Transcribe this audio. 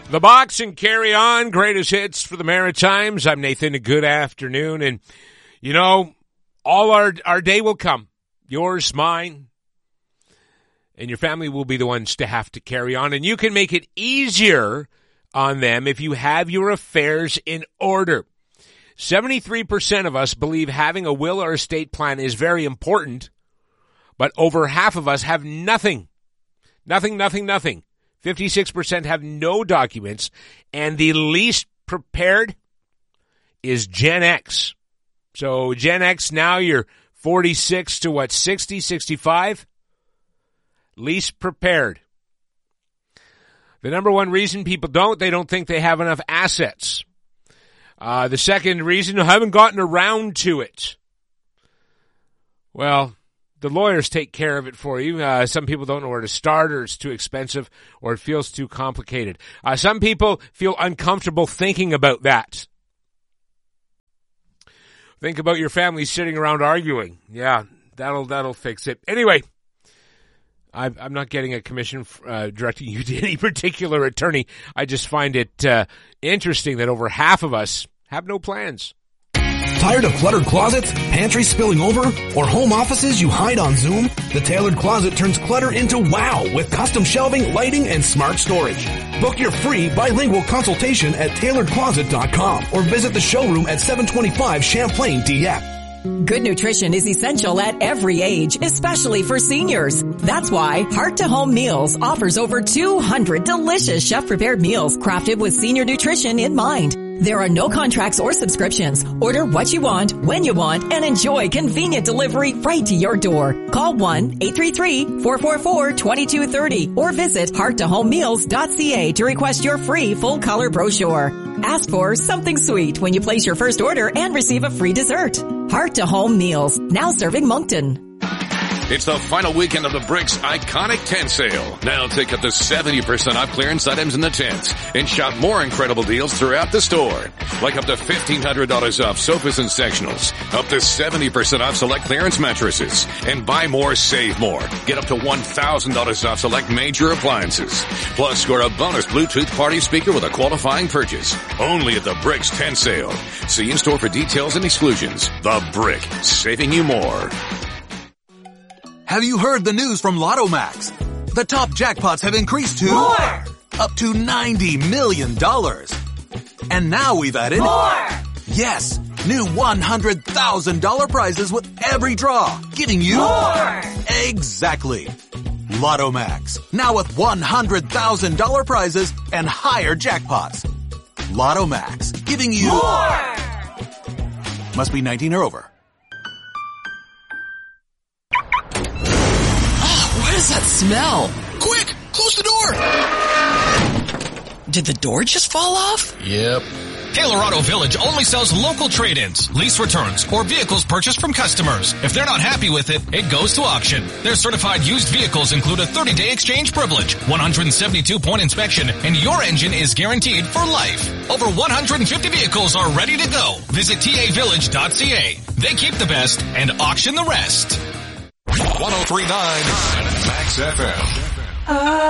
The Box and Carry On, greatest hits for the Maritimes. I'm Nathan, and good afternoon. And, you know, all our day will come. Yours, mine, and your family will be the ones to have to carry on. And you can make it easier on them if you have your affairs in order. 73% of us believe having a will or estate plan is very important, but over half of us have nothing. Nothing. 56% have no documents, and the least prepared is Gen X. So Gen X, now you're 46 to 60, 65? Least prepared. The number one reason people they don't think they have enough assets. The second reason, I haven't gotten around to it. Well, the lawyers take care of it for you. Some people don't know where to start, or it's too expensive, or it feels too complicated. Some people feel uncomfortable thinking about that. Think about your family sitting around arguing. Yeah, that'll fix it. Anyway, I'm not getting a commission directing you to any particular attorney. I just find it interesting that over half of us have no plans. Tired of cluttered closets, pantries spilling over, or home offices you hide on Zoom? The Tailored Closet turns clutter into wow with custom shelving, lighting, and smart storage. Book your free bilingual consultation at tailoredcloset.com or visit the showroom at 725 Champlain, Dieppe. Good nutrition is essential at every age, especially for seniors. That's why Heart to Home Meals offers over 200 delicious chef-prepared meals crafted with senior nutrition in mind. There are no contracts or subscriptions. Order what you want, when you want, and enjoy convenient delivery right to your door. Call 1-833-444-2230 or visit hearttohomemeals.ca to request your free full-color brochure. Ask for something sweet when you place your first order and receive a free dessert. Heart to Home Meals, now serving Moncton. It's the final weekend of the Bricks Iconic Tent Sale. Now take up to 70% off clearance items in the tents and shop more incredible deals throughout the store. Like up to $1,500 off sofas and sectionals, up to 70% off select clearance mattresses, and buy more, save more. Get up to $1,000 off select major appliances. Plus, score a bonus Bluetooth party speaker with a qualifying purchase. Only at the Bricks Tent Sale. See in-store for details and exclusions. The Brick, saving you more. Have you heard the news from Lotto Max? The top jackpots have increased to more! Up to $90 million. And now we've added more! Yes, new $100,000 prizes with every draw, giving you more! Exactly. Lotto Max, now with $100,000 prizes and higher jackpots. Lotto Max, giving you more! Must be 19 or over. What is that smell? Quick, close the door! Did the door just fall off? Yep. Taylor Auto Village only sells local trade-ins, lease returns, or vehicles purchased from customers. If they're not happy with it, it goes to auction. Their certified used vehicles include a 30-day exchange privilege, 172-point inspection, and your engine is guaranteed for life. Over 150 vehicles are ready to go. Visit tavillage.ca. They keep the best and auction the rest. 103.9 Max FM.